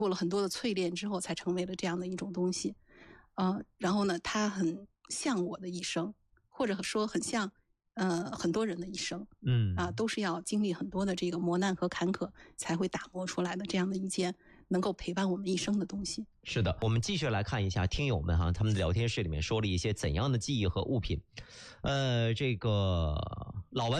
过了很多的淬炼之后才成为了这样的一种东西。然后呢，它很像我的一生，或者说很像很多人的一生。都是要经历很多的这个磨难和坎坷才会打磨出来的这样的一件能够陪伴我们一生的东西。 是的，我们继续来看一下听友们他们的聊天室里面说了一些怎样的记忆和物品。这个老文